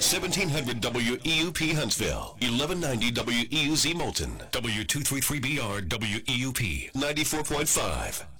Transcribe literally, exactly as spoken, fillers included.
seventeen hundred W E U P Huntsville, eleven ninety W E U Z Moulton, W two thirty-three B R W E U P. ninety-four point five.